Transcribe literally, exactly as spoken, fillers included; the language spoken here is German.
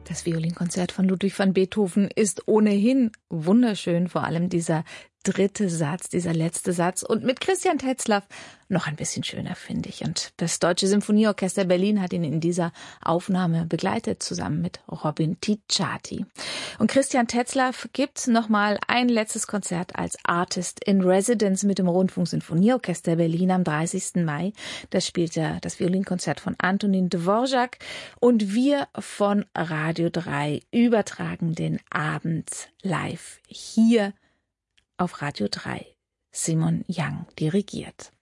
Das Violinkonzert von Ludwig van Beethoven ist ohnehin wunderschön, vor allem dieser dritte Satz, dieser letzte Satz. Und mit Christian Tetzlaff noch ein bisschen schöner, finde ich. Und das Deutsche Symphonieorchester Berlin hat ihn in dieser Aufnahme begleitet, zusammen mit Robin Ticciati. Und Christian Tetzlaff gibt nochmal ein letztes Konzert als Artist in Residence mit dem Rundfunksinfonieorchester Berlin am dreißigsten Mai. Da spielt er das Violinkonzert von Antonin Dvorak. Und wir von Radio drei übertragen den Abend live hier auf Radio drei. Simon Young dirigiert.